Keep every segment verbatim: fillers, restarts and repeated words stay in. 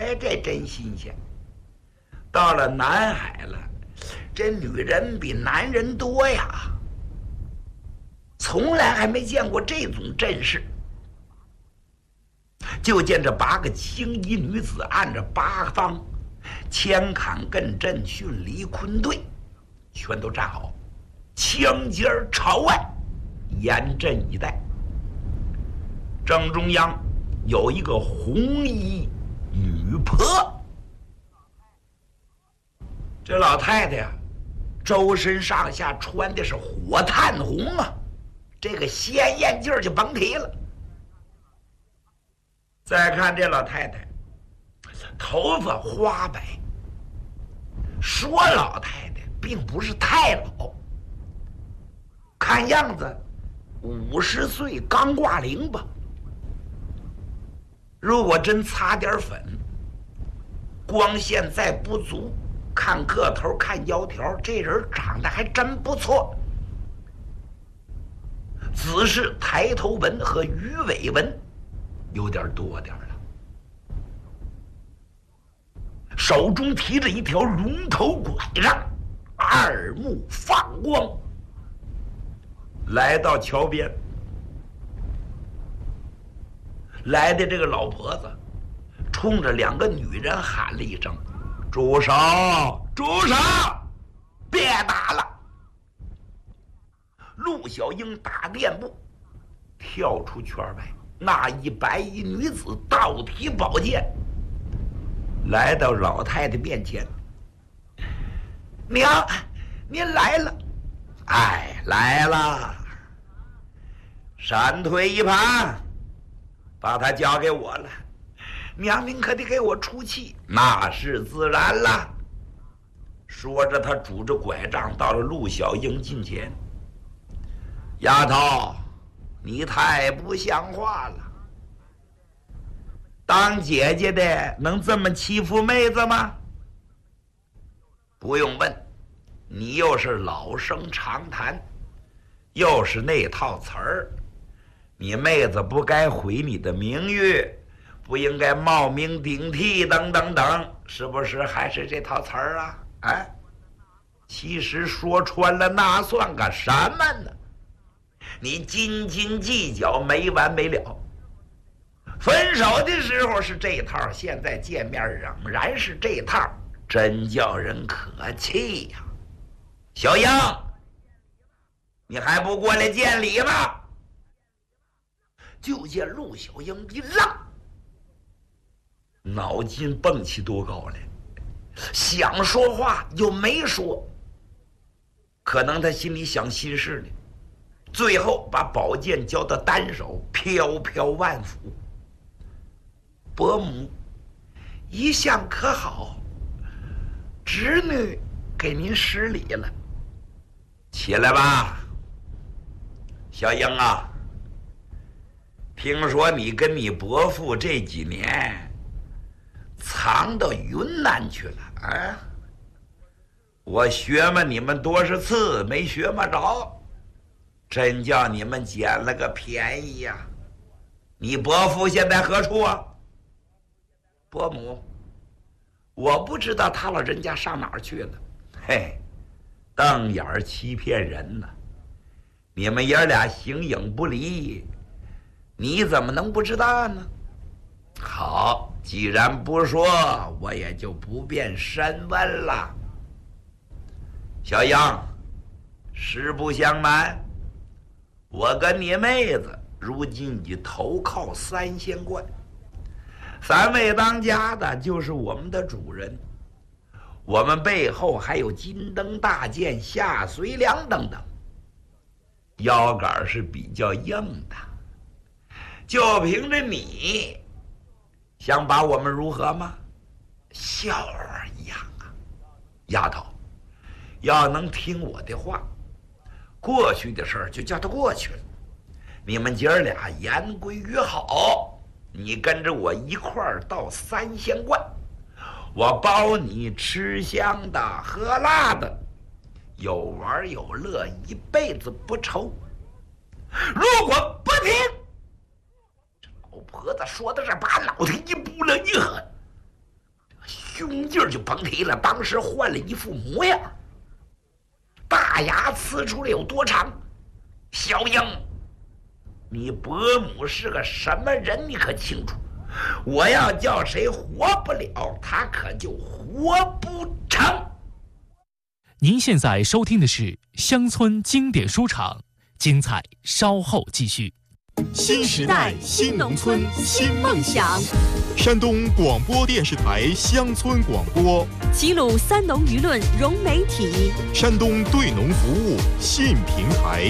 哎，这真新鲜。到了南海了，这女人比男人多呀，从来还没见过这种阵势。就见这八个青衣女子按着八方前坎艮震巽离坤兑，全都站好，枪尖朝外，严阵以待。正中央有一个红衣女婆，这老太太呀，周身上下穿的是火炭红啊，这个鲜艳劲儿就甭提了。再看这老太太，头发花白，说老太太并不是太老，看样子五十岁刚挂零吧。如果真擦点粉，光线再不足，看个头看腰条，这人长得还真不错。只是抬头纹和鱼尾纹有点多点了，手中提着一条龙头拐杖，二目放光，来到桥边。来的这个老婆子冲着两个女人喊了一声：“住手！住手！别打了！”陆小英打垫步跳出圈外，那一白衣女子倒提宝剑，来到老太太面前：“娘，您来了。”“哎，来了。”闪退一旁，把他交给我了。娘，您可得给我出气。那是自然了。说着，他拄着拐杖到了陆小英近前：“丫头，你太不像话了！当姐姐的能这么欺负妹子吗？不用问，你又是老生常谈，又是那套词儿。你妹子不该毁你的名誉，不应该冒名顶替，等等等，是不是还是这套词儿啊？哎，其实说穿了，那算个什么呢？你斤斤计较没完没了。分手的时候是这套，现在见面仍然是这套，真叫人可气呀！小英，你还不过来见礼吗？就见陆小英一愣，脑筋蹦起多高来，想说话又没说，可能他心里想心事呢。最后把宝剑交到单手，飘飘万福。伯母一向可好，侄女给您施礼了。起来吧，小英啊，听说你跟你伯父这几年藏到云南去了啊？我学嘛你们多少次没学嘛着，真叫你们捡了个便宜呀！你伯父现在何处啊？伯母，我不知道他老人家上哪儿去了。嘿，瞪眼儿欺骗人呢！你们爷俩形影不离，你怎么能不知道呢？好，既然不说，我也就不便深问了。小英，实不相瞒，我跟你妹子如今已投靠三仙观，三位当家的就是我们的主人，我们背后还有金灯大剑、下随梁等等，腰杆是比较硬的。就凭着你，想把我们如何吗？笑话一样啊！丫头，要能听我的话，过去的事儿就叫它过去了。你们姐儿俩言归于好，你跟着我一块儿到三仙观，我包你吃香的喝辣的，有玩有乐，一辈子不愁。如果不听，这老婆子说到这，把脑袋一扑棱一狠， 劲儿就蹦起了，当时换了一副模样，大牙呲出来有多长？小英，你伯母是个什么人？你可清楚？我要叫谁活不了，他可就活不成。 您现在收听的是乡村经典书场，精彩稍后继续。 新时代新农村新梦想，山东广播电视台乡村广播， 齐鲁三农舆论融媒体， 山东对农服务新平台。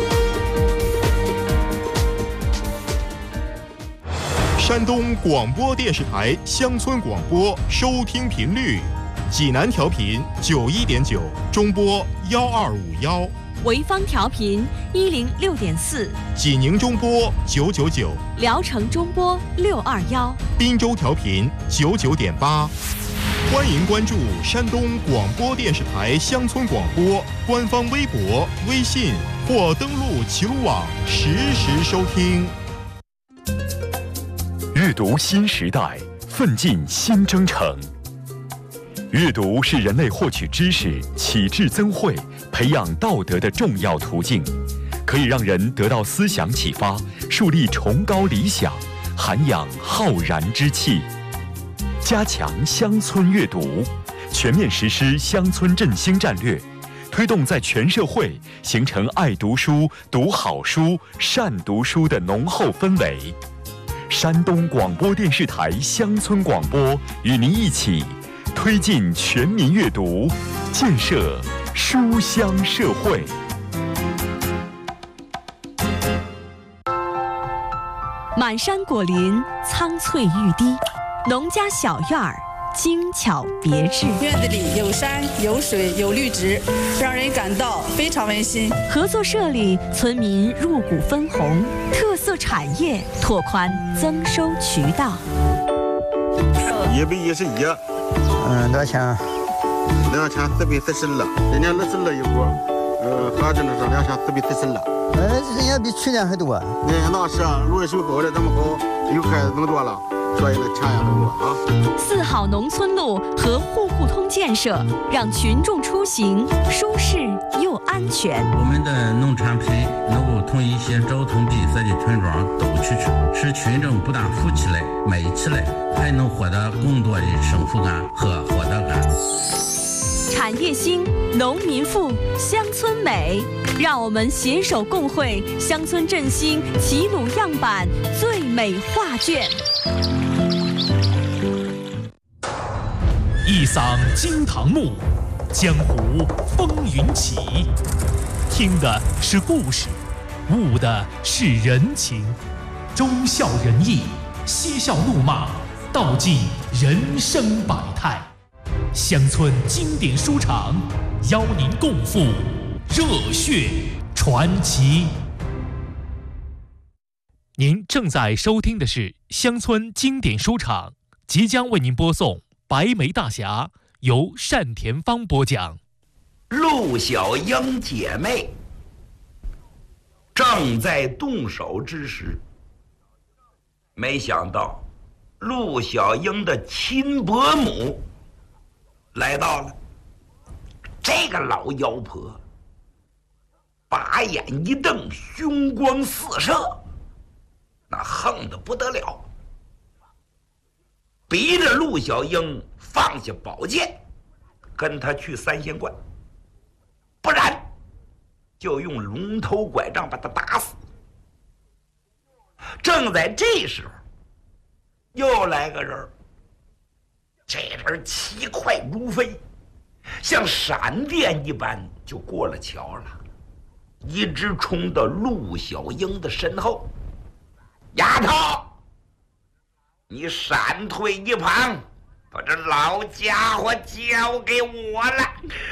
山东广播电视台乡村广播收听频率：济南调频九一点九，中波幺二五幺； 潍坊调频一零六点四， 济宁中波九九九， 聊城中波六二幺， 滨州调频九九点八。欢迎关注山东广播电视台乡村广播官方微博、微信或登录齐鲁网实时收听。 阅读新时代，奋进新征程。阅读是人类获取知识、启智增慧、培养道德的重要途径，可以让人得到思想启发，树立崇高理想，涵养浩然之气。加强乡村阅读，全面实施乡村振兴战略，推动在全社会形成爱读书、读好书、善读书的浓厚氛围。山东广播电视台乡村广播与您一起推进全民阅读，建设书香社会。 满山果林，苍翠欲滴，农家小院儿，精巧别致。 院子里有山有水有绿植，让人感到非常温馨。 合作社里，村民入股分红，特色产业拓宽增收渠道。 一百一十一， 嗯，多少钱？ 两千四百四十二，今年二十二一锅，呃，合着呢是两千四百四十二。 哎，人家比去年还多。 哎，那是路水包的这么好，又开始更多了。所以呢，钱也更多啊。 四好农村路和户户通建设，让群众出行舒适又安全。 我们的农产品能够从一些交通闭塞的村庄都去去，使群众不但富起来、美起来，还能获得更多的幸福感和获得感。 产业兴，农民富，乡村美，让我们携手共绘乡村振兴齐鲁样板最美画卷。 一嗓惊堂木，江湖风云起。听的是故事，悟的是人情，忠孝仁义，嬉笑怒骂，道尽人生百态。乡村经典书场邀您共赴热血传奇。您正在收听的是乡村经典书场，即将为您播送《白眉大侠》，由单田芳播讲。 陆小英姐妹正在动手之时，没想到陆小英的亲伯母来到了。这个老妖婆把眼一瞪，凶光四射，那横得不得了，逼着陆小英放下宝剑，跟他去三仙观，不然就用龙头拐杖把他打死。正在这时候，又来个人，这人骑快如飞，像闪电一般就过了桥了，一直冲到陆小英的身后。丫头，你闪退一旁，把这老家伙交给我了。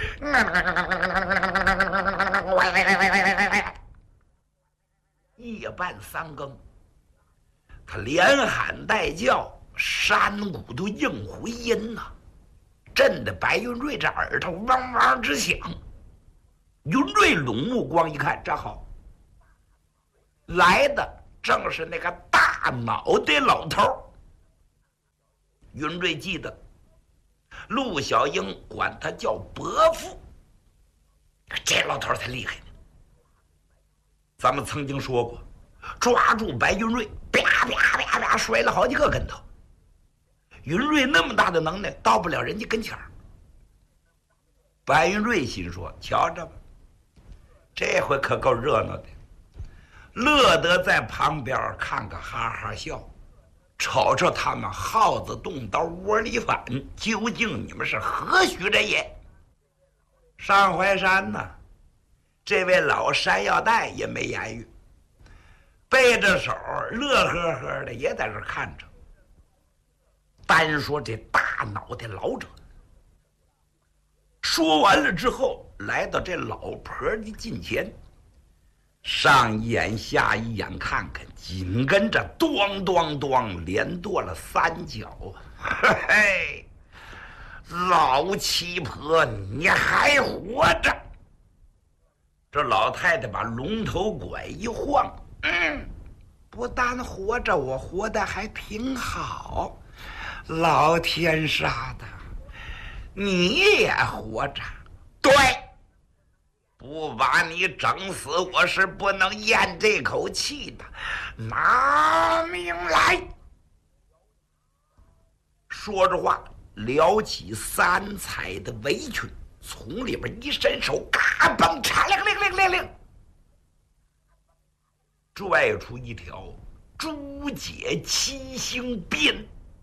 夜半三更，他连喊带叫，山谷都应回音呐、啊，震得白云瑞这耳朵汪汪直响。云瑞拢目光一看，这好，来的正是那个大脑袋老头。云瑞记得陆小英管他叫伯父。这老头才厉害呢。咱们曾经说过，抓住白云瑞，啪啪啪啪摔了好几个跟头。云瑞那么大的能耐，到不了人家跟前儿。白云瑞心说：“瞧着吧，这回可够热闹的。”乐得在旁边看个哈哈笑，瞅瞅他们耗子动刀窝里反，究竟你们是何许人也？上淮山呢，这位老山药袋也没言语，背着手乐呵呵的也在这看着。单说这大脑袋老者，说完了之后，来到这老婆的近前，上一眼下一眼看看，紧跟着咣咣咣连跺了三脚。嘿嘿，老七婆，你还活着？这老太太把龙头拐一晃，嗯，不但活着，我活得还挺好。老天杀的，你也活着？对，不把你整死，我是不能咽这口气的。拿命来！说着话，撩起三彩的围裙，从里边一伸手，嘎嘣，嚓铃铃铃铃铃，拽出一条朱解七星鞭。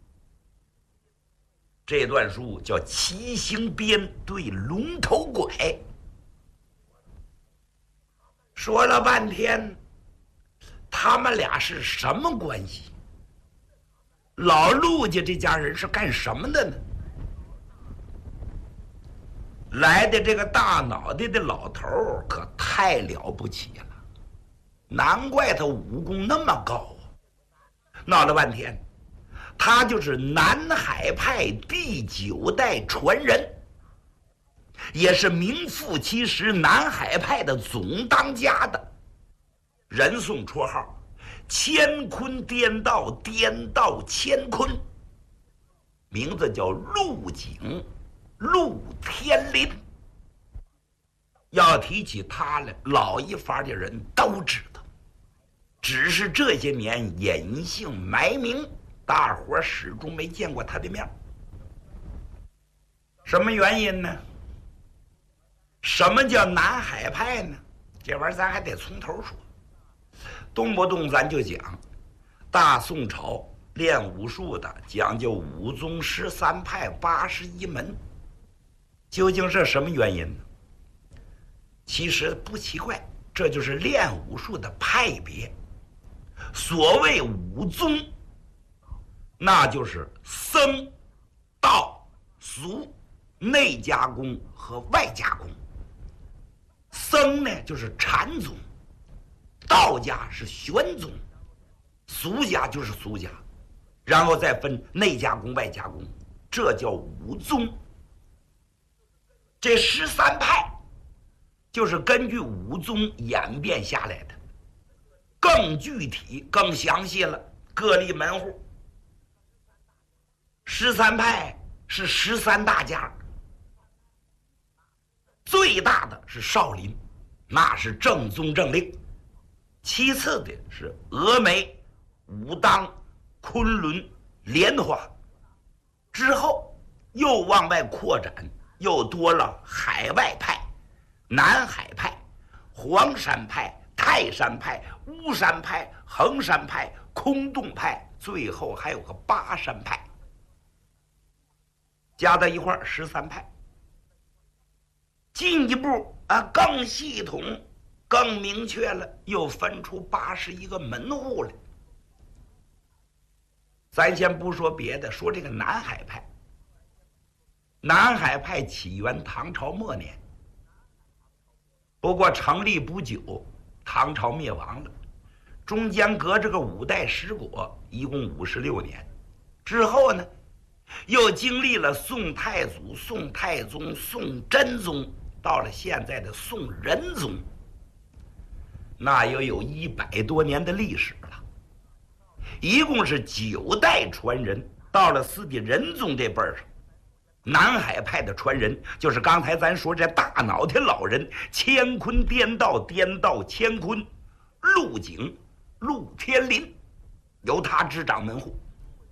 这段书叫七星鞭对龙头拐。说了半天，他们俩是什么关系？老陆家这家人是干什么的呢？来的这个大脑袋的老头可太了不起了，难怪他武功那么高啊！闹了半天，他就是南海派第九代传人，也是名副其实南海派的总当家的，人送绰号乾坤颠倒，颠倒乾坤，名字叫陆景，陆天林。要提起他来，老一伐的人都知道，只是这些年隐姓埋名，大伙始终没见过他的面。什么原因呢？什么叫南海派呢？这玩意儿咱还得从头说。动不动咱就讲大宋朝练武术的讲究武宗十三派八十一门，究竟是什么原因呢？其实不奇怪，这就是练武术的派别。所谓武宗，那就是僧、道、俗、内家功和外家功。僧呢就是禅宗，道家是玄宗，俗家就是俗家，然后再分内家功外家功，这叫武宗。这十三派就是根据武宗演变下来的，更具体更详细了，各立门户。十三派是十三大家，最大的是少林，那是正宗正令，其次的是峨眉、武当、昆仑、莲花，之后又往外扩展，又多了海外派、南海派、黄山派、泰山派、巫山派、衡山派、空洞派，最后还有个巴山派，加在一块儿十三派。进一步啊，更系统、更明确了，又分出八十一个门户来。咱先不说别的，说这个南海派。南海派起源唐朝末年，不过成立不久，唐朝灭亡了，中间隔着个五代十国，一共五十六年。之后呢，又经历了宋太祖、宋太宗、宋真宗，到了现在的宋仁宗，那又有一百多年的历史了。一共是九代传人，到了四帝仁宗这辈儿上， 南海派的传人，就是刚才咱说这大脑袋老人，乾坤颠倒，颠倒乾坤，陆景、陆天林，由他执掌门户。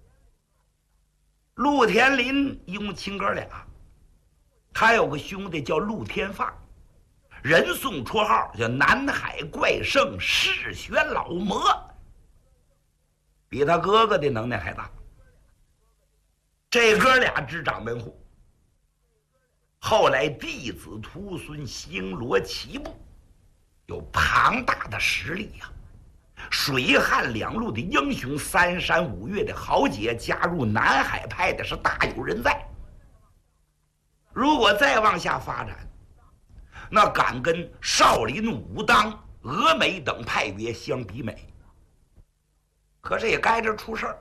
陆天林一共亲哥俩，他有个兄弟叫陆天放，人送绰号叫南海怪圣嗜血老魔，比他哥哥的能耐还大。这哥俩执掌门户，后来弟子徒孙星罗棋布，有庞大的实力呀、啊。水旱两路的英雄，三山五岳的豪杰，加入南海派的是大有人在。如果再往下发展，那敢跟少林、武当、峨眉等派别相比美。可是也该着出事儿。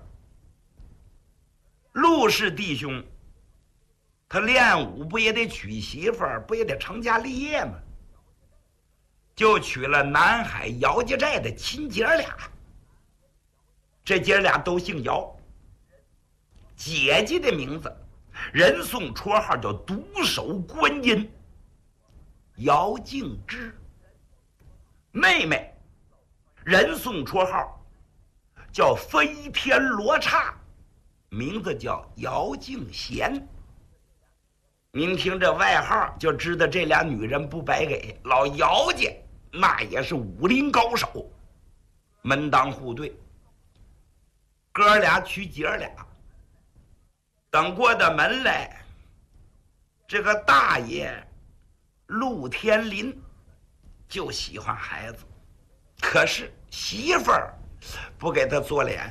陆氏弟兄，他练武不也得娶媳妇儿，不也得成家立业吗？就娶了南海姚家寨的亲姐俩。这姐俩都姓姚，姐姐的名字人送绰号叫独守观音姚静之，妹妹人送绰号叫飞天罗刹，名字叫姚静贤。您听这外号就知道这俩女人不白给。老姚家那也是武林高手，门当户对，哥俩娶姐俩。等过到门来，这个大爷陆天林就喜欢孩子，可是媳妇儿不给他做脸。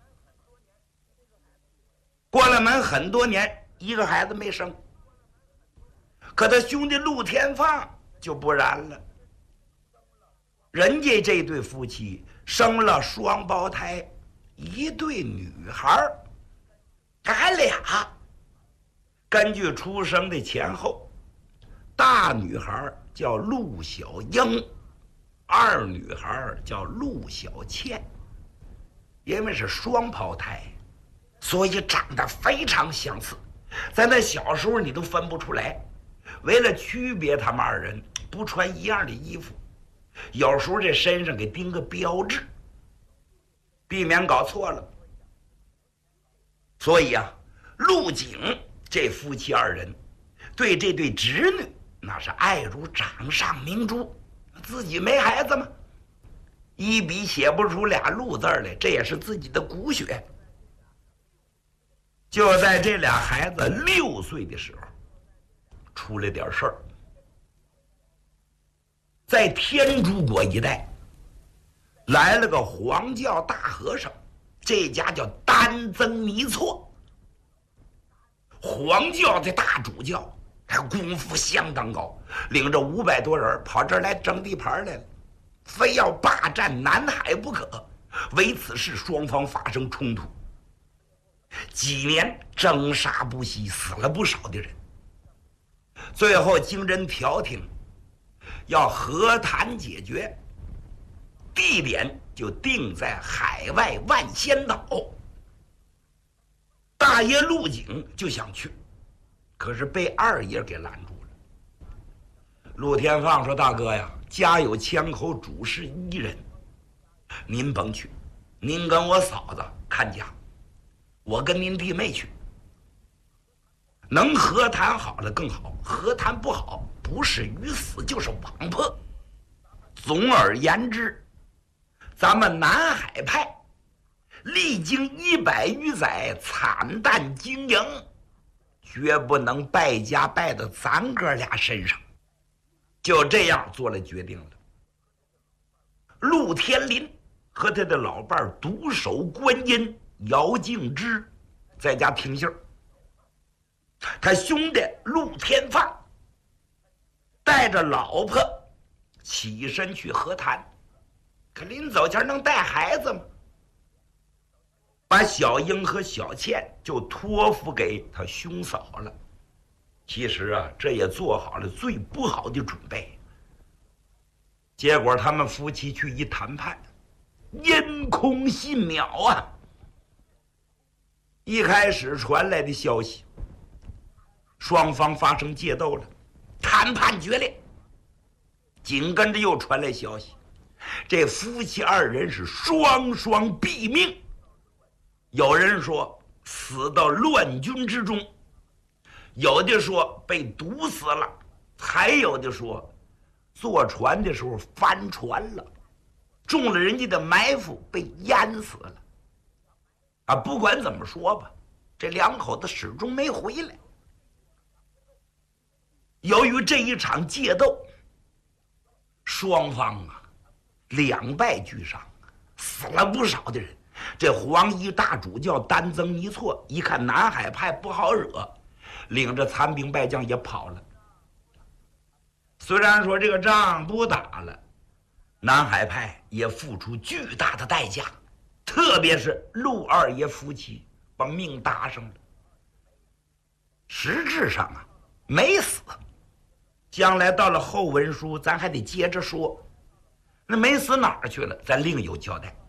过了门很多年，一个孩子没生。可他兄弟陆天放就不然了，人家这对夫妻生了双胞胎，一对女孩，他还俩。根据出生的前后，大女孩叫陆小英，二女孩叫陆小倩。因为是双胞胎，所以长得非常相似，在那小时候你都分不出来。为了区别他们二人，不穿一样的衣服，有时候这身上给钉个标志，避免搞错了。所以啊，陆景这夫妻二人对这对侄女那是爱如掌上明珠。自己没孩子吗？一笔写不出俩陆字来，这也是自己的骨血。就在这俩孩子六岁的时候，出了点事儿。在天竺国一带来了个黄教大和尚，这家叫丹增弥措。黄教的大主教他功夫相当高，领着五百多人跑这儿来争地盘来了，非要霸占南海不可。为此事双方发生冲突，几年征杀不息，死了不少的人。最后经人调停，要和谈解决，地点就定在海外万仙岛。大爷陆景就想去，可是被二爷给拦住了。陆天放说：“大哥呀，家有枪口，主事一人，您甭去，您跟我嫂子看家，我跟您弟妹去。能和谈好了更好，和谈不好，不是鱼死就是网破。总而言之，咱们南海派历经一百余载惨淡经营，绝不能败家败到咱哥俩身上。”就这样做了决定了。陆天林和他的老伴独守观音姚敬之在家听信儿，他兄弟陆天放带着老婆起身去和谈，可临走前能带孩子吗？把小英和小倩就托付给他兄嫂了。其实啊，这也做好了最不好的准备。结果他们夫妻去一谈判，因空信鸟啊！一开始传来的消息， 双方发生械斗了，谈判决裂。紧跟着又传来消息，这夫妻二人是双双毙命。有人说死到乱军之中，有的说被毒死了，还有的说坐船的时候翻船了，中了人家的埋伏被淹死了。啊，不管怎么说吧，这两口子始终没回来。由于这一场械斗，双方啊两败俱伤，死了不少的人。这黄衣大主教丹增尼措一看南海派不好惹，领着残兵败将也跑了。虽然说这个仗不打了，南海派也付出巨大的代价，特别是陆二爷夫妻把命搭上了。实质上啊没死，将来到了后文书咱还得接着说，那没死哪儿去了咱另有交代。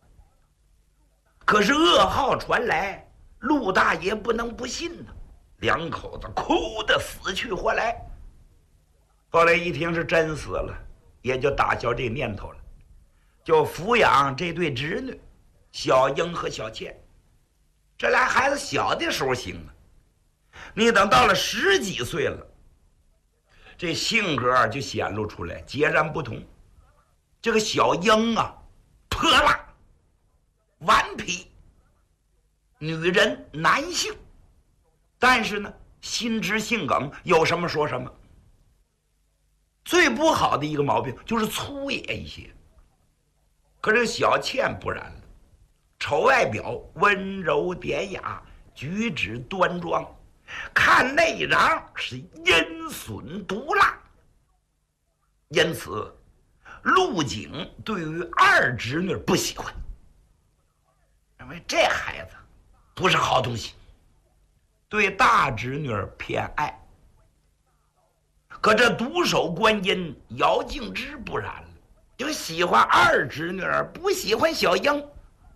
可是噩耗传来，陆大爷不能不信呢，两口子哭得死去活来。后来一听是真死了，也就打消这念头了，就抚养这对侄女小英和小倩。这俩孩子小的时候行啊，你等到了十几岁了，这性格就显露出来截然不同。这个小英啊泼辣顽皮，女人男性，但是呢心直性梗，有什么说什么。最不好的一个毛病就是粗野一些。可这个小倩不然了，瞅外表温柔典雅，举止端庄，看内瓤是阴损毒辣。因此陆景对于二侄女不喜欢，认为这孩子不是好东西，对大侄女偏爱。可这独守观音姚敬之不然了，就喜欢二侄女，不喜欢小英。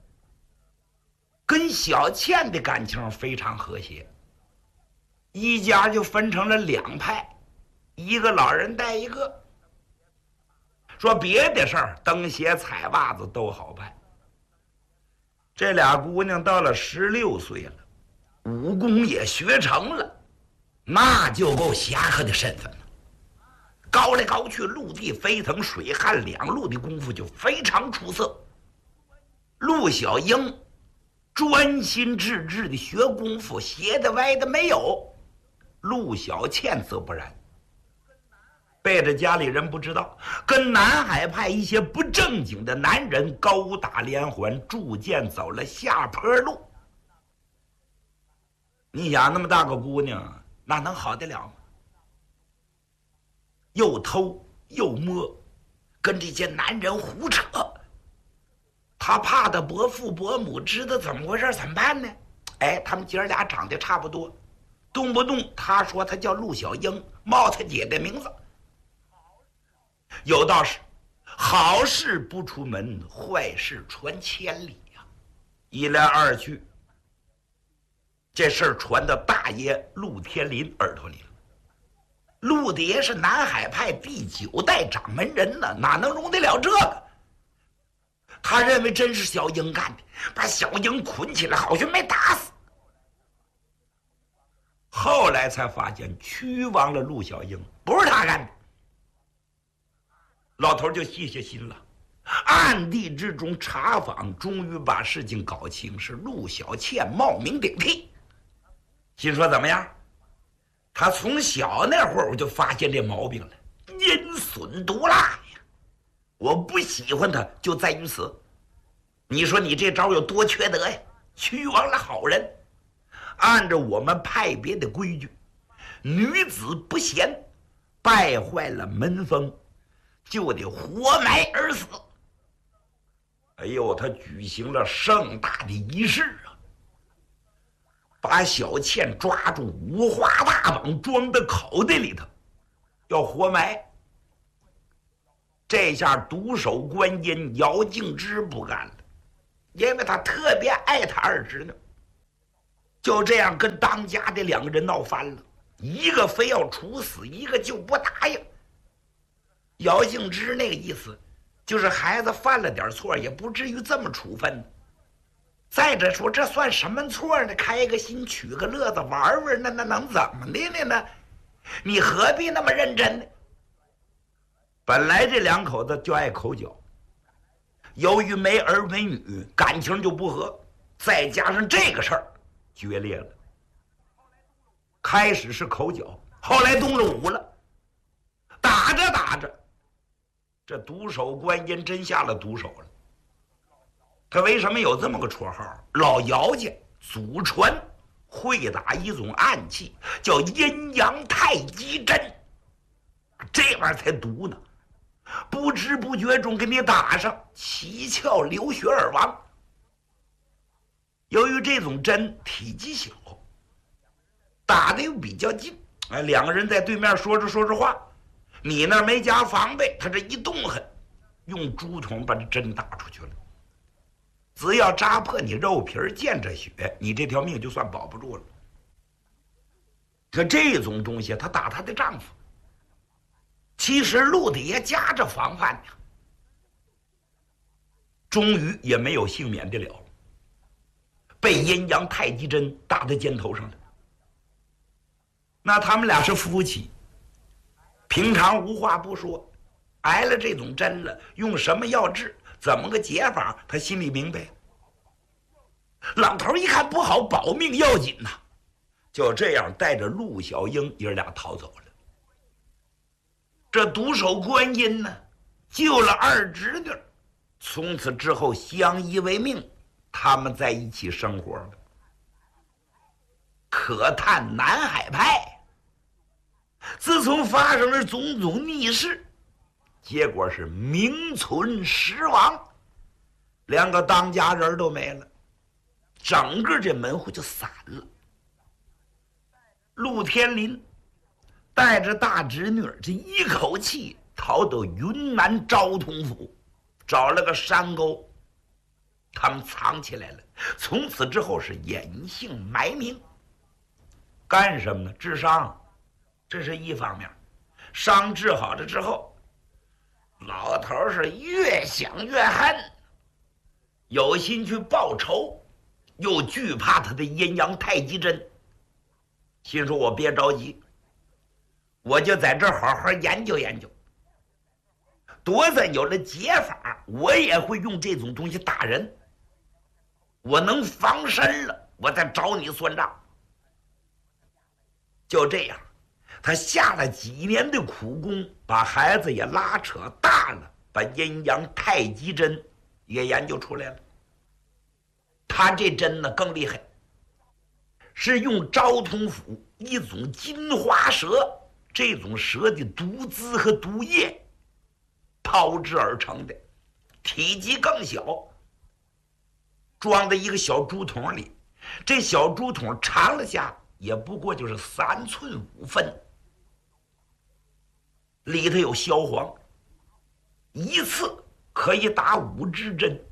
跟小倩的感情非常和谐，一家就分成了两派，一个老人带一个。说别的事儿，蹬鞋踩袜子都好办。这俩姑娘到了十六岁了，武功也学成了，那就够侠客的身份了。高来高去，陆地飞腾，水旱两路的功夫就非常出色。陆小英专心致志的学功夫，斜的歪的没有。陆小倩则不然，背着家里人不知道，跟南海派一些不正经的男人勾打连环，逐渐走了下坡路。你想那么大个姑娘，那能好得了吗？又偷又摸，跟这些男人胡扯。他怕的伯父伯母知道怎么回事怎么办呢？哎，他们姐俩长得差不多，动不动他说他叫陆小英，冒他姐的名字。有道是好事不出门，坏事传千里呀、啊。一来二去，这事儿传到大爷陆天林耳朵里了。陆爹是南海派第九代掌门人呢，哪能容得了这个？他认为真是小英干的，把小英捆起来，好像没打死。后来才发现屈亡了陆小英，不是他干的。老头就细下心了，暗地之中查访，终于把事情搞清，是陆小倩冒名顶替。心说怎么样？他从小那会儿我就发现这毛病了，阴损毒辣呀！我不喜欢他就在于此。你说你这招有多缺德呀？屈亡了好人。按照我们派别的规矩，女子不贤，败坏了门风，就得活埋而死。哎呦，他举行了盛大的仪式啊，把小倩抓住，五花大绑，装到口袋里头，要活埋。这下独守观音姚敬之不干了，因为他特别爱他二侄女，就这样跟当家的两个人闹翻了。 一个非要处死，一个就不答应。姚兴之那个意思，就是孩子犯了点错，也不至于这么处分。再者说，这算什么错呢？开个心，取个乐子，玩玩，那那能怎么的呢？呢，你何必那么认真呢？本来这两口子就爱口角，由于没儿没女，感情就不和，再加上这个事儿，决裂了。开始是口角，后来动了武了，打着打着，这独守观音真下了毒手了。他为什么有这么个绰号？老姚家祖传会打一种暗器，叫阴阳太极针，这玩意儿才毒呢，不知不觉中给你打上，七窍流血而亡。由于这种针体积小，打的又比较近，哎，两个人在对面说着说着话，你那没加防备，他这一动狠，用竹筒把这针打出去了。只要扎破你肉皮儿，见着血，你这条命就算保不住了。可这种东西，她打她的丈夫，其实陆大爷夹着防范呢，终于也没有幸免得了，被阴阳太极针打在肩头上了。那他们俩是夫妻，平常无话不说，挨了这种针了，用什么药治？怎么个解法？他心里明白。老头一看不好，保命要紧呐，就这样带着陆小英爷俩逃走了。这独守观音呢，救了二侄女，从此之后相依为命，他们在一起生活了。可叹南海派自从发生了种种逆事，结果是名存实亡，连个当家人都没了，整个这门户就散了。陆天林带着大侄女这一口气逃到云南昭通府，找了个山沟，他们藏起来了。从此之后是隐姓埋名，干什么呢？治伤，这是一方面。伤治好了之后，老头是越想越恨，有心去报仇，又惧怕他的阴阳太极针，心说我别着急，我就在这儿好好研究研究，多咱有了解法，我也会用这种东西打人，我能防身了，我再找你算账。就这样，他下了几年的苦功，把孩子也拉扯大了，把阴阳太极针也研究出来了。他这针呢更厉害，是用昭通府一种金花蛇，这种蛇的毒汁和毒液炮制而成的，体积更小，装在一个小竹筒里，这小竹筒缠了下也不过就是三寸五分，里头有硝磺，一次可以打五支针。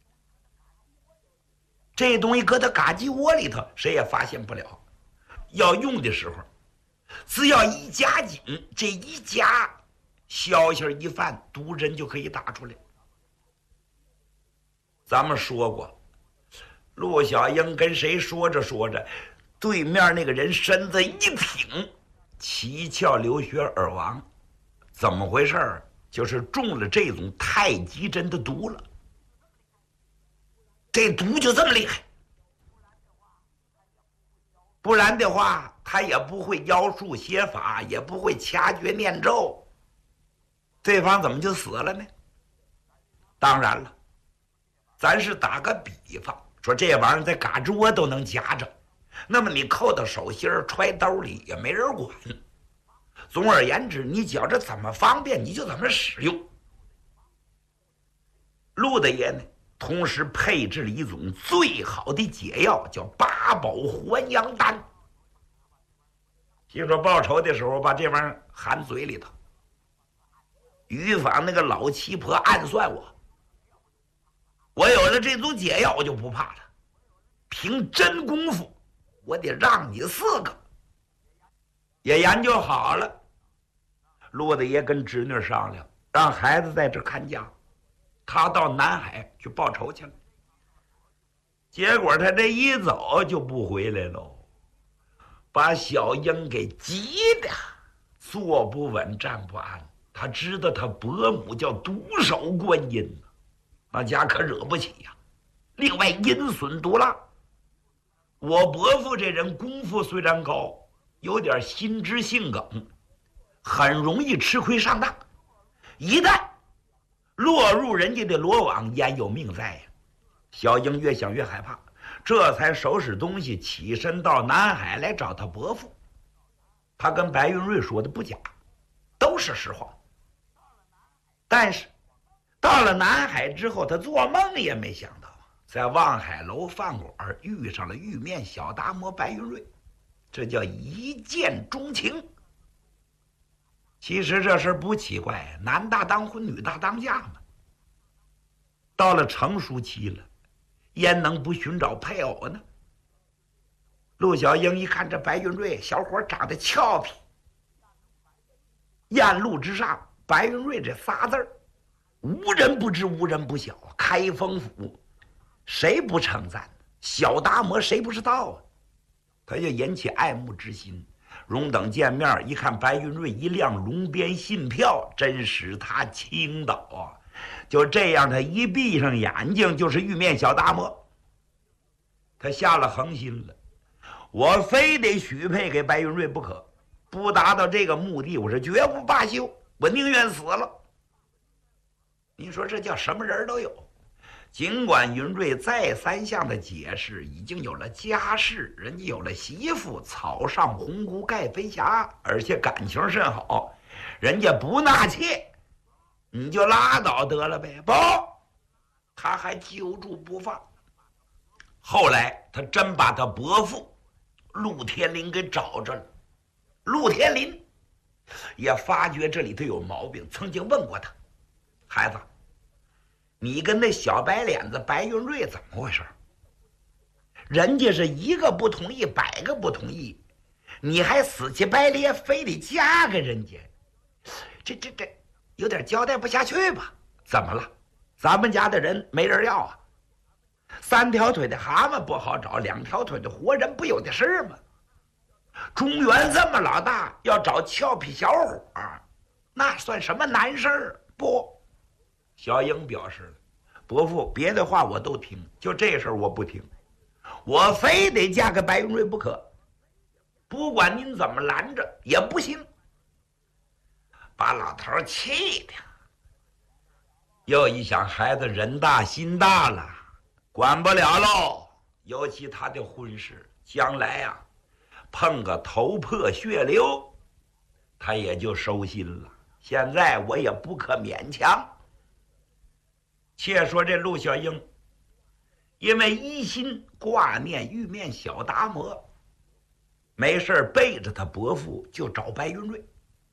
这东西搁到嘎鸡窝里头，谁也发现不了。要用的时候，只要一夹紧，这一夹，消息一犯，毒针就可以打出来。咱们说过，陆小英跟谁说着说着，对面那个人身子一挺，七窍流血而亡。怎么回事？就是中了这种太极针的毒了。这毒就这么厉害，不然的话他也不会妖术邪法，也不会掐诀念咒，对方怎么就死了呢？当然了，咱是打个比方，说这玩意儿在嘎吱窝都能夹着，那么你扣到手心揣兜里也没人管。总而言之，你觉着怎么方便你就怎么使用。陆大爷呢，同时配置了一种最好的解药，叫八宝还阳丹。听说报仇的时候把这玩意儿含嘴里头，预防那个老七婆暗算我。我有了这种解药，我就不怕了。凭真功夫，我得让你四个。 也研究好了。陆大爷跟侄女商量，让孩子在这看家，他到南海去报仇去了。结果他这一走就不回来喽，把小英给急的坐不稳站不安。他知道他伯母叫独守观音，那家可惹不起呀、啊。另外阴损毒辣，我伯父这人功夫虽然高，有点心直性梗，很容易吃亏上当，一旦落入人家的罗网，焉有命在呀。小英越想越害怕，这才收拾东西起身到南海来找他伯父。他跟白云瑞说的不假，都是实话。但是到了南海之后，他做梦也没想到，在望海楼饭馆遇上了玉面小达摩白云瑞，这叫一见钟情。其实这事不奇怪，男大当婚，女大当嫁嘛。到了成熟期了，焉能不寻找配偶呢？陆小英一看这白云瑞小伙长得俏皮，艳路之上白云瑞这仨字儿，无人不知无人不晓，开封府谁不称赞？小达摩谁不知道啊？他就引起爱慕之心。荣等见面一看白云瑞一亮龙边信票，真使他倾倒啊！就这样，他一闭上眼睛就是玉面小达摩。他下了恒心了，我非得许配给白云瑞不可，不达到这个目的，我是绝不罢休，我宁愿死了。你说这叫什么人都有。尽管云瑞再三向的解释，已经有了家室，人家有了媳妇，草上红菇盖飞霞，而且感情甚好，人家不纳妾，你就拉倒得了呗。不，他还揪住不放。后来他真把他伯父陆天林给找着了。陆天林也发觉这里头有毛病，曾经问过他：孩子，你跟那小白脸子白云瑞怎么回事？人家是一个不同意百个不同意，你还死乞白咧非得嫁给人家，这这这有点交代不下去吧？怎么了？咱们家的人没人要啊？三条腿的蛤蟆不好找，两条腿的活人不有的是吗？中原这么老大，要找俏皮小伙，那算什么难事儿？不，小英表示了，伯父别的话我都听，就这事儿我不听，我非得嫁给白云瑞不可，不管您怎么拦着也不行。把老头气的，又一想孩子人大心大了，管不了喽。尤其他的婚事将来啊碰个头破血流，他也就收心了。现在我也不可勉强。且说这陆小英因为一心挂念玉面小达摩，没事背着他伯父就找白云瑞。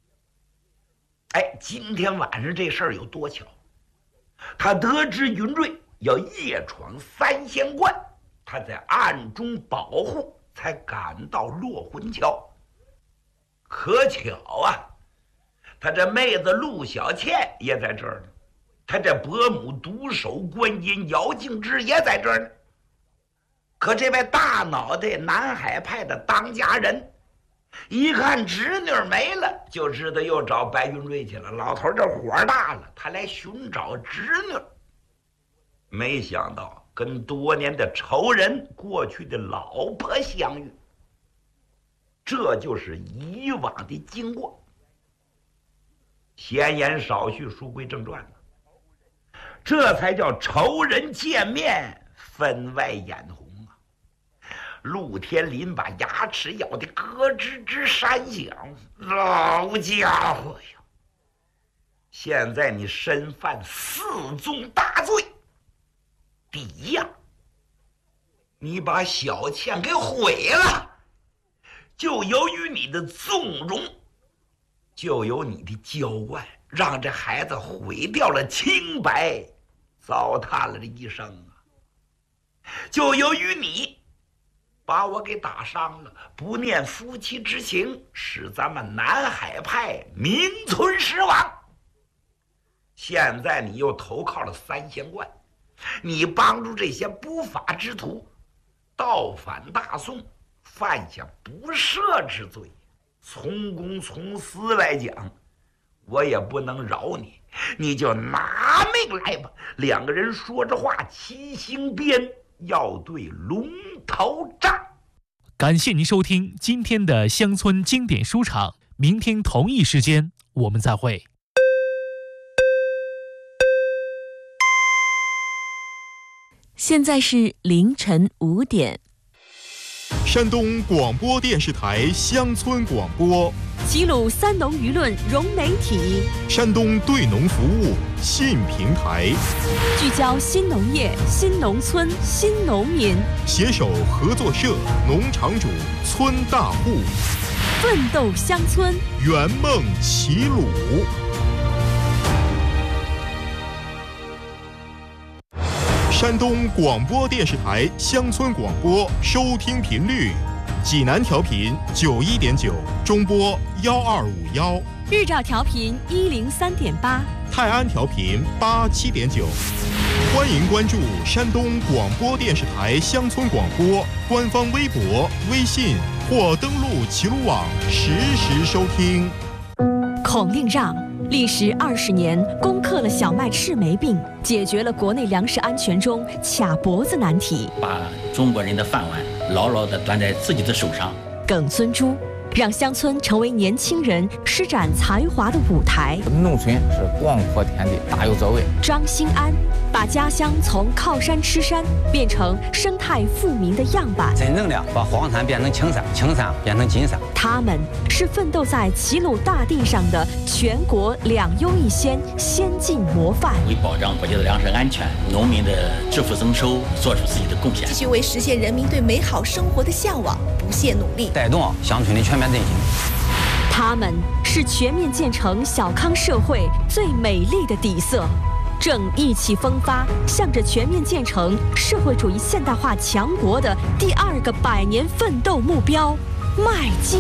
哎，今天晚上这事儿有多巧，他得知云瑞要夜闯三仙观，他在暗中保护，才赶到落魂桥。可巧啊，他这妹子陆小倩也在这儿呢，他这伯母独守观音姚静之也在这儿呢。可这位大脑袋南海派的当家人一看侄女没了，就知道又找白云瑞去了。老头这火大了，他来寻找侄女，没想到跟多年的仇人过去的老婆相遇，这就是以往的经过。闲言少叙，书归正传了。这才叫仇人见面分外眼红啊！陆天林把牙齿咬得咯吱吱山响，老家伙呀！现在你身犯四宗大罪。第一呀，你把小倩给毁了，就由于你的纵容，就由你的娇惯，让这孩子毁掉了清白，糟蹋了这一生啊！就由于你把我给打伤了，不念夫妻之情，使咱们南海派名存实亡。现在你又投靠了三仙观，你帮助这些不法之徒倒反大宋，犯下不赦之罪。从公从私来讲，我也不能饶你，你就拿命来吧。两个人说着话，齐心边要对龙头仗。 感谢您收听今天的乡村经典书场，明天同一时间我们再会。 现在是凌晨五点。 山东广播电视台乡村广播， 齐鲁三农舆论融媒体， 山东对农服务信平台， 聚焦新农业、新农村、新农民， 携手合作社、农场主、村大户， 奋斗乡村， 圆梦齐鲁。山东广播电视台乡村广播收听频率：济南调频九一点九，中波幺二五幺； 日照调频一零三点八， 泰安调频八七点九。欢迎关注山东广播电视台乡村广播官方微博、微信或登录齐鲁网实时收听。 孔令让历时二十年，攻克了小麦赤霉病，解决了国内粮食安全中卡脖子难题， 把中国人的饭碗牢牢地端在自己的手上。 耿孙洙让乡村成为年轻人施展才华的舞台。 农村是广阔天地，大有作为。 张兴安把家乡从靠山吃山变成生态富民的样板， 真正的把荒山变成青山，青山变成金山。 他们是奋斗在齐鲁大地上的全国两优一先先进模范， 为保障国家的粮食安全、农民的致富增收做出自己的贡献， 继续为实现人民对美好生活的向往不懈努力， 带动乡村的全面振兴。 他们是全面建成小康社会最美丽的底色，正意气风发，向着全面建成社会主义现代化强国的第二个百年奋斗目标迈进。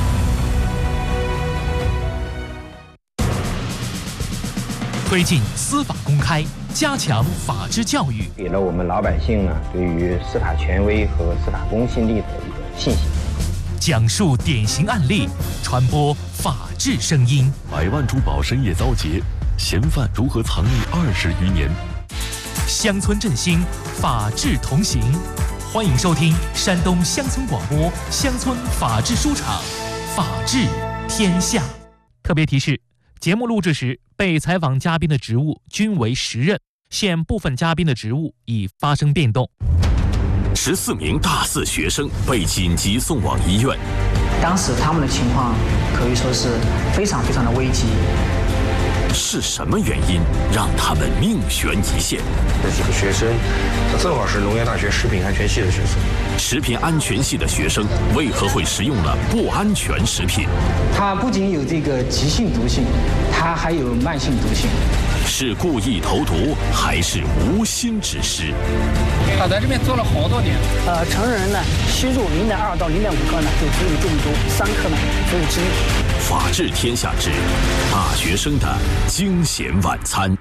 推进司法公开，加强法治教育， 给了我们老百姓呢对于司法权威和司法公信力的一个信心。 讲述典型案例，传播法治声音。 百万珠宝深夜遭劫，嫌犯如何藏匿二十余年？ 乡村振兴，法治同行。欢迎收听山东乡村广播乡村法治书场，法治天下。特别提示：节目录制时，被采访嘉宾的职务均为实任，现部分嘉宾的职务已发生变动。 十四名大四学生被紧急送往医院。 当时他们的情况可以说是非常非常的危急。 是什么原因让他们命悬一线？ 这几个学生，他正好是农业大学食品安全系的学生。 食品安全系的学生为何会食用了不安全食品？ 它不仅有这个急性毒性，它还有慢性毒性。 是故意投毒还是无心之失？ 他在这边做了好多年。 呃，成人呢吸入零点二到零点五克呢就足以中毒，三克呢足以致命。 法治天下之大学生的惊险晚餐。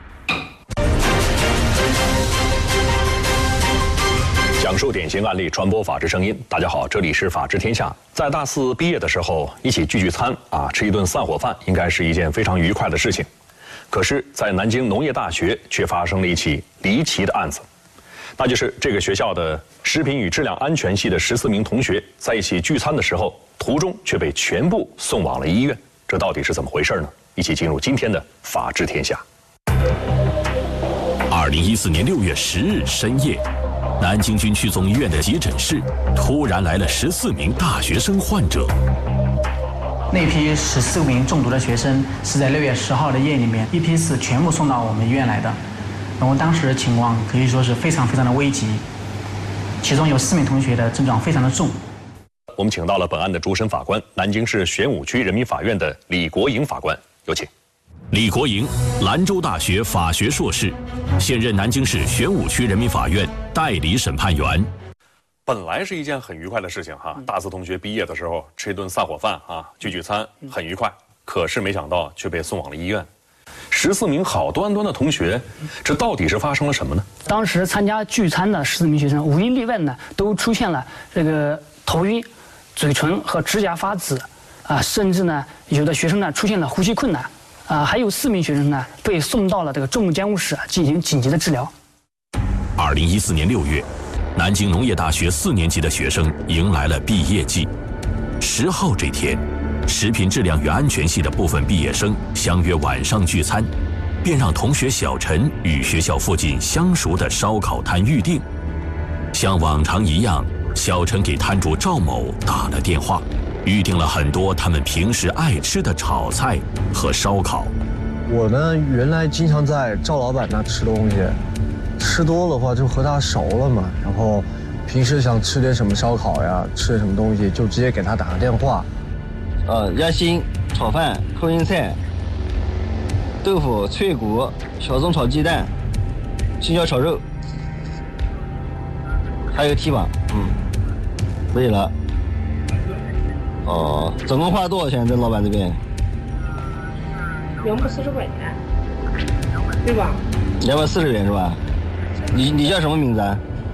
讲述典型案例，传播法治声音。大家好，这里是法治天下。在大四毕业的时候，一起聚聚餐啊，吃一顿散伙饭，应该是一件非常愉快的事情。可是，在南京农业大学却发生了一起离奇的案子，那就是这个学校的食品与质量安全系的十四名同学在一起聚餐的时候，途中却被全部送往了医院。这到底是怎么回事呢？一起进入今天的法治天下。 二零一四年六月十日深夜，南京军区总医院的急诊室突然来了十四名大学生患者。 那批十四名中毒的学生是在六月十号的夜里面，一批是全部送到我们医院来的。然后当时的情况可以说是非常非常的危急，其中有四名同学的症状非常的重。 我们请到了本案的主审法官，南京市玄武区人民法院的李国营法官，有请。 李国营，兰州大学法学硕士，现任南京市玄武区人民法院代理审判员。 本来是一件很愉快的事情哈，大四同学毕业的时候吃一顿散伙饭啊，聚聚餐，很愉快。可是没想到却被送往了医院。十四名好端端的同学，这到底是发生了什么呢？ 当时参加聚餐的十四名学生，无一例外呢，都出现了这个头晕、嘴唇和指甲发紫，啊，甚至呢，有的学生呢出现了呼吸困难，啊，还有四名学生呢被送到了这个重症监护室进行紧急的治疗。 二零一四年六月。南京农业大学四年级的学生迎来了毕业季。十号这天，食品质量与安全系的部分毕业生相约晚上聚餐，便让同学小陈与学校附近相熟的烧烤摊预定。像往常一样，小陈给摊主赵某打了电话，预定了很多他们平时爱吃的炒菜和烧烤。 我呢，原来经常在赵老板那吃东西。吃多的话就和他熟了嘛，然后平时想吃点什么烧烤呀，吃点什么东西就直接给他打个电话。 呃，鸭心炒饭、扣音菜、豆腐、脆骨、小葱炒鸡蛋、青椒炒肉，还有蹄膀，嗯，可以了。哦，总共花了多少钱在老板这边？ 两百四十块钱，对吧？ 两百四十元是吧？你你叫什么名字啊？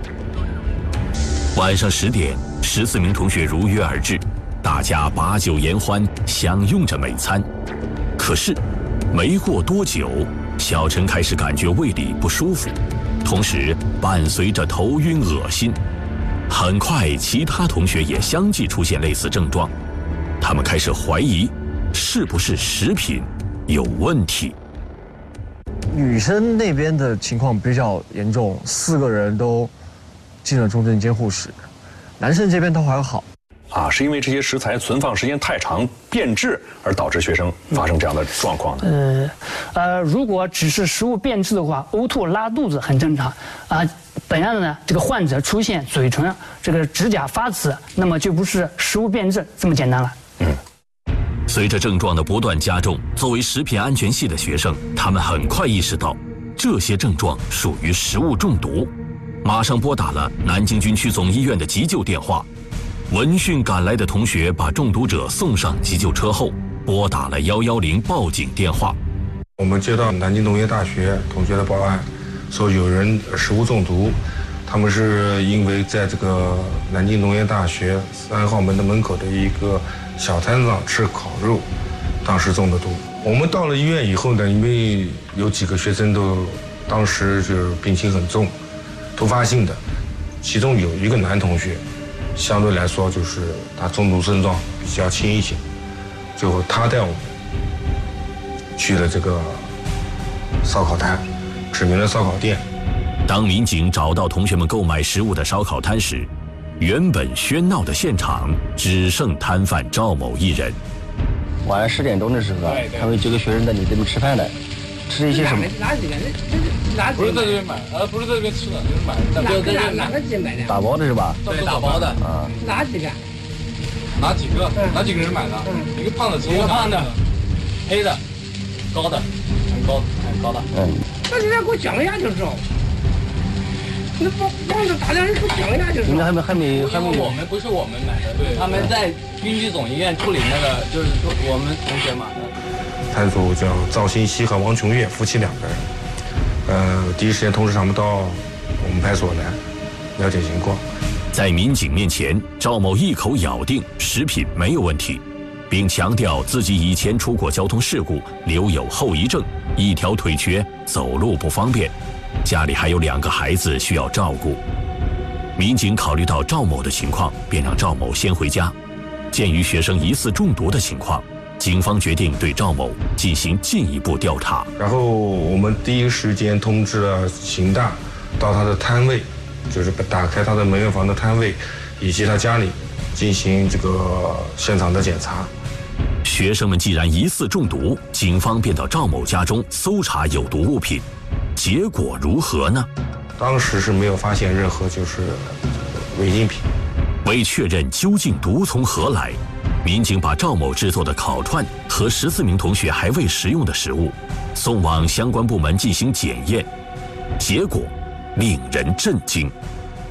晚上十点，十四名同学如约而至，大家把酒言欢，享用着美餐。可是，没过多久，小陈开始感觉胃里不舒服，同时伴随着头晕恶心。很快，其他同学也相继出现类似症状，他们开始怀疑，是不是食品有问题。 女生那边的情况比较严重，四个人都进了重症监护室。男生这边倒还好， 啊，是因为这些食材存放时间太长变质而导致学生发生这样的状况呢？ 呃，呃，如果只是食物变质的话，呕吐、拉肚子很正常啊。本案呢，这个患者出现嘴唇、这个指甲发紫，那么就不是食物变质这么简单了。 嗯。随着症状的不断加重，作为食品安全系的学生，他们很快意识到这些症状属于食物中毒，马上拨打了南京军区总医院的急救电话。闻讯赶来的同学把中毒者送上急救车后，拨打了一一零报警电话。 我们接到南京农业大学同学的报案，说有人食物中毒，他们是因为在这个南京农业大学三号门的门口的一个小摊子上吃烤肉，当时中的毒。我们到了医院以后呢，因为有几个学生都当时就是病情很重，突发性的，其中有一个男同学，相对来说就是他中毒症状比较轻一些，最后他带我们去了这个烧烤摊，知名的烧烤店。 当民警找到同学们购买食物的烧烤摊时，原本喧闹的现场只剩摊贩赵某一人。 晚上十点钟的时候，他们几个学生在你这边吃饭的，吃一些什么？ 哪几个？哪几个？ 不是在这边买，呃，不是在这边吃的，就是买的。 哪个哪个店买的？ 打包的是吧？ 对，打包的。 啊。 哪几个？ 哪几个？哪几个人买的？一个胖的，一个胖的，黑的，高的，很高，很高的。 嗯。 那你再给我讲一下就知道。那帮帮着大家人给我讲一下就知道。 应该还没还没还没。 我们不是我们买的，对，他们在军区总医院处理那个，就是说我们同学买的。 摊主叫赵新熙和王琼月夫妻两个人，呃，第一时间通知他们到我们派出所来了解情况。 在民警面前，赵某一口咬定食品没有问题，并强调自己以前出过交通事故，留有后遗症，一条腿瘸，走路不方便，家里还有两个孩子需要照顾。民警考虑到赵某的情况，便让赵某先回家。鉴于学生疑似中毒的情况，警方决定对赵某进行进一步调查。 然后我们第一时间通知了刑大，到他的摊位，就是打开他的门院房的摊位，以及他家里进行这个现场的检查。 学生们既然疑似中毒，警方便到赵某家中搜查有毒物品，结果如何呢？ 当时是没有发现任何就是违禁品。 为确认究竟毒从何来，民警把赵某制作的烤串和十四名同学还未食用的食物送往相关部门进行检验，结果令人震惊。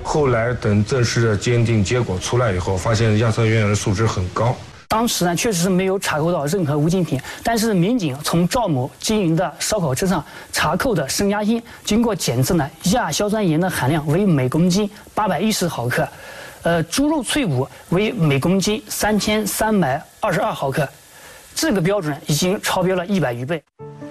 后来等正式的鉴定结果出来以后，发现亚硝酸盐的数值很高。 当时呢，确实是没有查扣到任何违禁品，但是民警从赵某经营的烧烤车上查扣的升压芯，经过检测呢，亚硝酸盐的含量为每公斤八百一十毫克，呃，猪肉脆骨为每公斤三千三百二十二毫克，这个标准已经超标了一百余倍。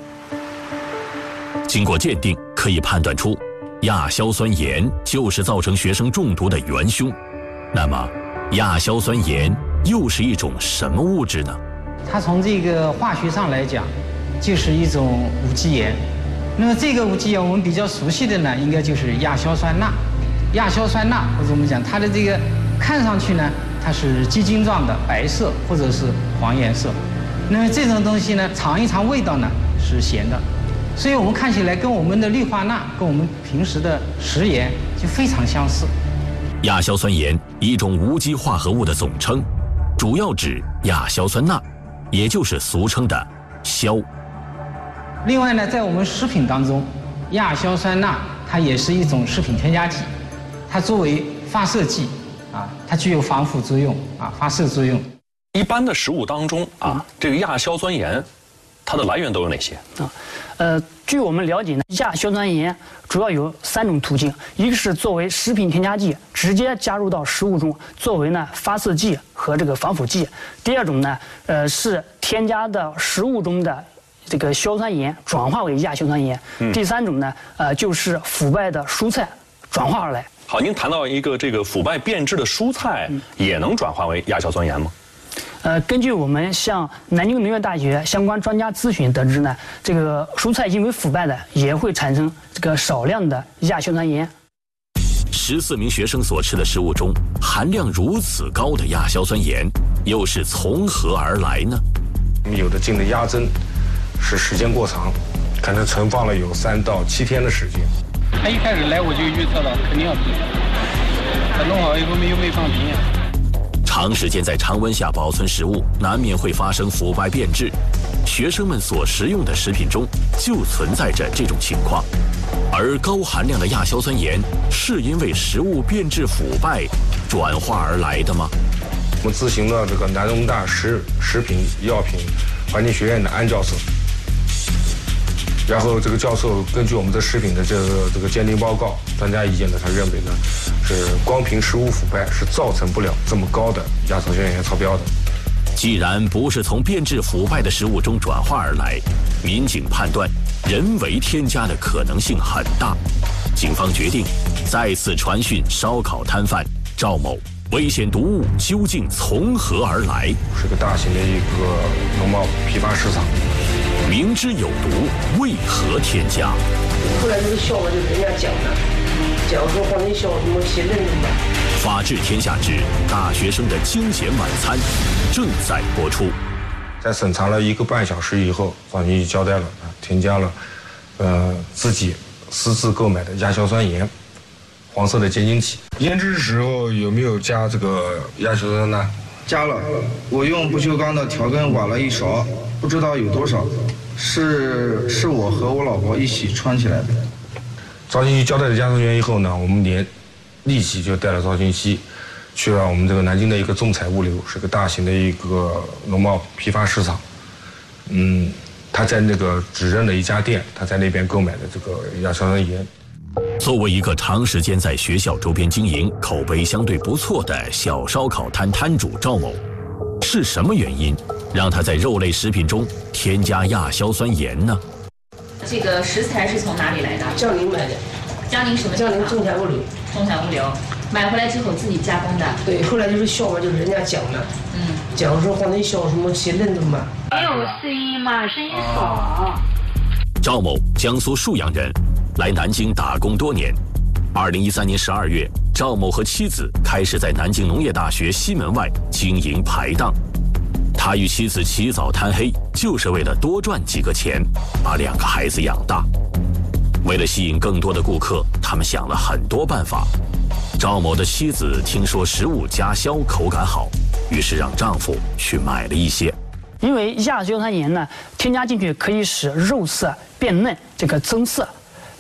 经过鉴定，可以判断出亚硝酸盐就是造成学生中毒的元凶。那么，亚硝酸盐又是一种什么物质呢？ 它从这个化学上来讲，就是一种无机盐。那么这个无机盐我们比较熟悉的呢，应该就是亚硝酸钠。亚硝酸钠或者我们讲它的这个看上去呢，它是鸡精状的白色或者是黄颜色。那么这种东西呢，尝一尝味道呢是咸的，所以我们看起来跟我们的氯化钠跟我们平时的食盐就非常相似。 亚硝酸盐一种无机化合物的总称，主要指亚硝酸钠，也就是俗称的硝。 另外呢，在我们食品当中，亚硝酸钠它也是一种食品添加剂，它作为发射剂啊，它具有防腐作用啊，发射作用。 一般的食物当中啊，这个亚硝酸盐，它的来源都有哪些啊？呃，据我们了解呢，亚硝酸盐主要有三种途径，一个是作为食品添加剂，直接加入到食物中，作为呢发射剂和这个防腐剂；第二种呢，呃是添加到食物中的这个硝酸盐转化为亚硝酸盐；嗯、第三种呢，呃就是腐败的蔬菜转化而来。 好，您谈到一个这个腐败变质的蔬菜也能转化为亚硝酸盐吗？ 呃，根据我们向南京农业大学相关专家咨询得知呢，这个蔬菜因为腐败的也会产生这个少量的亚硝酸盐。 十四名学生所吃的食物中含量如此高的亚硝酸盐，又是从何而来呢？ 有的进的鸭胗是时间过长，可能存放了有三到七天的时间。 他一开始来我就预测到肯定要冰，他弄好以后没有没放冰呀。 长时间在常温下保存食物，难免会发生腐败变质。学生们所食用的食品中就存在着这种情况。而高含量的亚硝酸盐是因为食物变质腐败转化而来的吗？ 我们咨询了这个南农大食食品药品环境学院的安教授，然后这个教授根据我们的食品的这个这个鉴定报告，专家意见呢，他认为呢，是光凭食物腐败是造成不了这么高的亚硝酸盐超标的。 既然不是从变质腐败的食物中转化而来，民警判断人为添加的可能性很大。警方决定再次传讯烧烤摊贩赵某，危险毒物究竟从何而来？ 是个大型的一个农贸批发市场。 明知有毒，为何添加？ 后来这个效果就人家讲了，讲说黄金效什么新认的嘛。 法治天下之大学生的惊险晚餐正在播出。 在审查了一个半小时以后，法院交代了啊，添加了，呃，自己私自购买的亚硝酸盐，黄色的结晶体。腌制时候有没有加这个亚硝酸钠？ 加了，我用不锈钢的调羹挖了一勺，不知道有多少，是是我和我老婆一起穿起来的。 赵金熙交代了亚硝酸盐以后呢，我们连立即就带了赵金熙去了我们这个南京的一个仲裁物流，是个大型的一个农贸批发市场。嗯，他在那个指认的一家店，他在那边购买的这个亚硝酸盐。 作为一个长时间在学校周边经营、口碑相对不错的小烧烤摊摊主赵某，是什么原因让他在肉类食品中添加亚硝酸盐呢？ 这个食材是从哪里来的？ 江宁买的。 江宁什么？ 江宁仲裁物流。 仲裁物流，买回来之后自己加工的。 对，后来就是效果就是人家讲的，嗯，讲说黄金效什么新认的嘛。 没有声音嘛，声音少。 赵某，江苏沭阳人，来南京打工多年。二零一三年十二月，赵某和妻子开始在南京农业大学西门外经营排档。他与妻子起早贪黑，就是为了多赚几个钱，把两个孩子养大。为了吸引更多的顾客，他们想了很多办法。赵某的妻子听说食物加硝口感好，于是让丈夫去买了一些。 因为亚硝酸盐呢，添加进去可以使肉色变嫩，这个增色。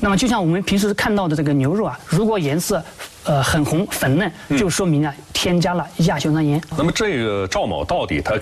那么就像我们平时看到的这个牛肉啊，如果颜色呃很红粉嫩，就说明啊添加了亚硝酸盐。 那么这个赵某到底他